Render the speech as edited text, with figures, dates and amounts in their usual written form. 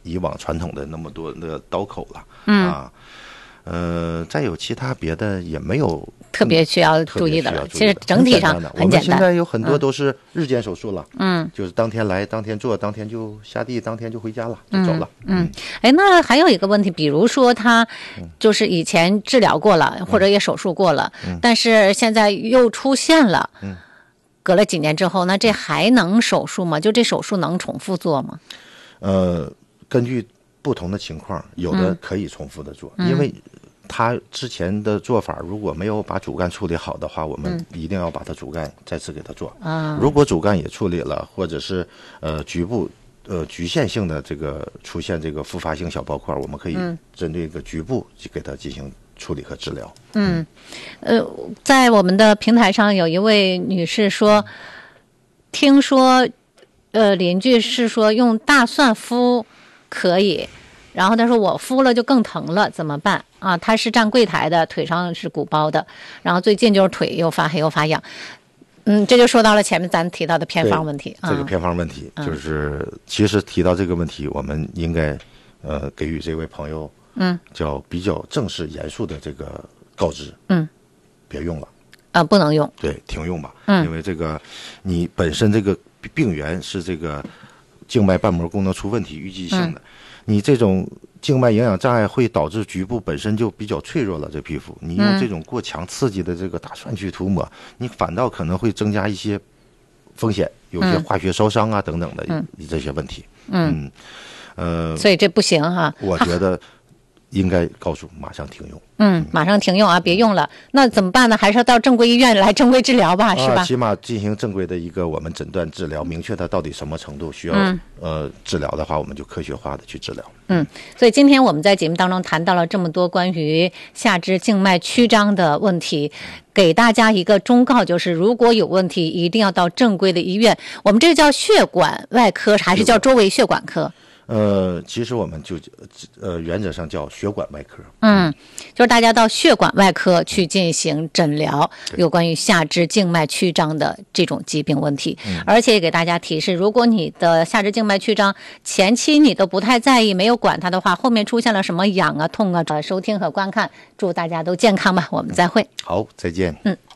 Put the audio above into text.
以往传统的那么多的刀口了。再有其他别的也没有特别需要注意的了。其实整体上很简单。 我们现在有很多都是日间手术了，就是当天来，当天做，当天就下地，当天就回家了，就走了。 那还有一个问题，比如说他就是以前治疗过了，或者也手术过了，但是现在又出现了，隔了几年之后，那这还能手术吗？就这手术能重复做吗？ 根据不同的情况，有的可以重复的做，因为他之前的做法如果没有把主干处理好的话，我们一定要把它主干再次给它做。如果主干也处理了，或者是局部局限性的这个出现这个复发性小包块，我们可以针对一个局部去给它进行处理和治疗。 在我们的平台上有一位女士说，听说邻居是说用大蒜敷可以，然后他说我敷了就更疼了，怎么办啊？他是站柜台的，腿上是鼓包的，然后最近就是腿又发黑又发痒。这就说到了前面咱提到的偏方问题。 这个偏方问题，就是其实提到这个问题，我们应该给予这位朋友叫比较正式严肃的这个告知。别用了不能用， 对，停用吧。因为这个你本身这个病源是这个静脉瓣膜功能出问题，淤积性的，你这种静脉营养障碍会导致局部本身就比较脆弱了，这皮肤你用这种过强刺激的这个大蒜去涂抹，你反倒可能会增加一些风险，有些化学烧伤啊等等的这些问题。 所以这不行哈。 我觉得应该告诉马上停用。 马上停用啊，别用了。那怎么办呢？还是要到正规医院来正规治疗吧，是吧？ 起码进行正规的一个我们诊断治疗，明确它到底什么程度需要治疗的话，我们就科学化的去治疗。 所以今天我们在节目当中谈到了这么多关于下肢静脉曲张的问题，给大家一个忠告，就是如果有问题一定要到正规的医院。我们这个叫血管外科还是叫周围血管科？ 其实我们就原则上叫血管外科。 就是大家到血管外科去进行诊疗，有关于下肢静脉曲张的这种疾病问题。而且给大家提示，如果你的下肢静脉曲张前期你都不太在意，没有管它的话，后面出现了什么痒啊、痛啊，收听和观看，祝大家都健康吧。我们再会。 好，再见。